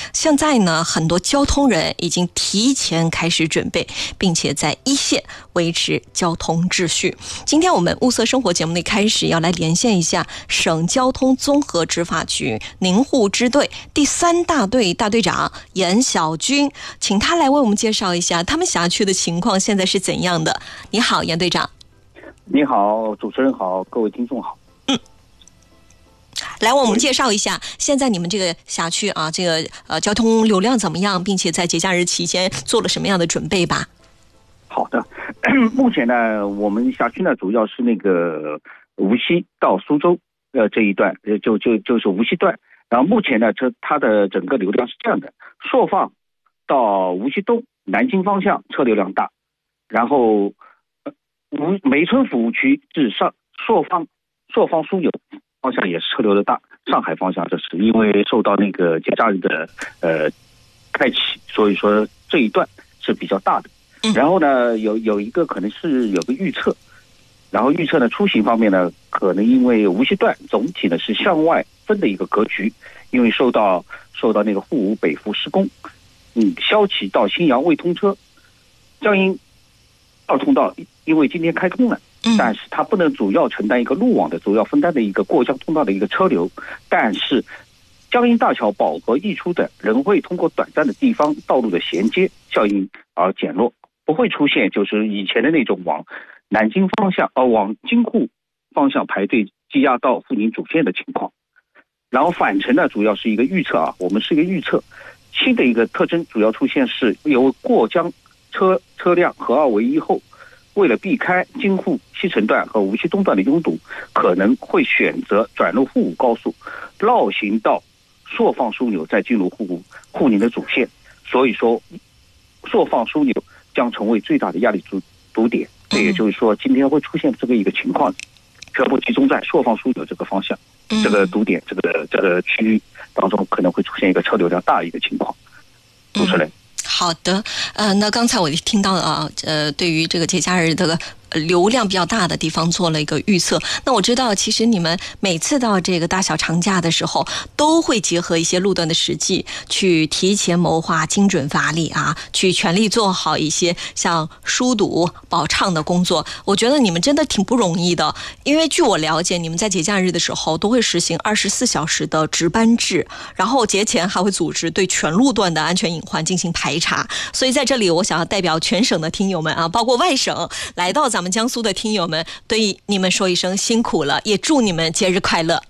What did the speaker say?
现在呢，很多交通人已经提前开始准备，并且在一线维持交通秩序。今天我们物色生活节目的开始要来连线一下省交通综合执法局宁沪支队第3大队大队长严小军，请他来为我们介绍一下他们辖区的情况现在是怎样的。你好，严队长。 你好，主持人好，各位听众好。 来，我们介绍一下现在你们这个辖区啊，这个交通流量怎么样，并且在节假日期间做了什么样的准备吧。 好的，目前呢，我们辖区呢主要是那个无锡到苏州这一段，就是无锡段。然后目前呢，它的整个流量是这样的：朔放到无锡东南京方向车流量大，然后梅村服务区至朔放枢纽方向也是车流的大，上海方向这是因为受到那个节假日的开启，所以说这一段是比较大的。然后呢，有一个可能是有个预测，然后预测呢出行方面呢，可能因为无锡段总体呢是向外分的一个格局，因为受到那个沪武北复施工，萧齐到新阳未通车，江阴2通道因为今天开通了。但是它不能主要承担一个路网的主要分担的一个过江通道的一个车流，但是江阴大桥饱和溢出的仍会通过短暂的地方道路的衔接效应而减弱，不会出现就是以前的那种往南京方向往京沪方向排队积压到沪宁主线的情况。然后返程呢，主要是一个预测啊，我们是一个预测，新的一个特征主要出现是由过江车辆合二为一后，为了避开京沪西城段和无锡东段的拥堵，可能会选择转入沪武高速，绕行到朔放枢纽，再进入沪宁的主线。所以说，朔放枢纽将成为最大的压力堵点。这也就是说，今天会出现这个一个情况，全部集中在朔放枢纽这个方向，这个堵点，这个区域当中可能会出现一个车流量大的一个情况。主持人。 好的，那刚才我听到啊，对于这个节假日的流量比较大的地方做了一个预测。那我知道，其实你们每次到这个大小长假的时候，都会结合一些路段的实际，去提前谋划精准发力啊，去全力做好一些像疏堵保畅的工作。我觉得你们真的挺不容易的，因为据我了解，你们在节假日的时候都会实行24小时的值班制，然后节前还会组织对全路段的安全隐患进行排查。所以在这里，我想要代表全省的听友们啊，包括外省来到咱们江苏的听友们，对你们说一声辛苦了，也祝你们节日快乐。